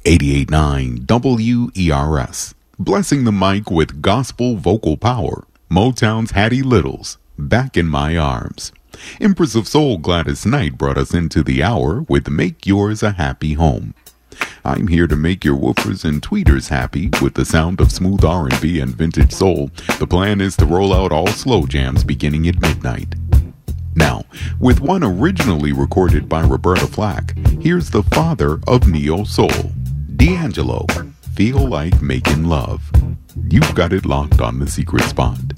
88.9 WERS. Blessing the mic with gospel vocal power. Motown's Hattie Littles, Back in My Arms. Empress of Soul Gladys Knight brought us into the hour with Make Yours a Happy Home. I'm here to make your woofers and tweeters happy with the sound of smooth R&B and vintage soul. The plan is to roll out all slow jams beginning at midnight. Now, with one originally recorded by Roberta Flack, here's the father of neo soul, D'Angelo, Feel Like Making Love. You've got it locked on The Secret Spot.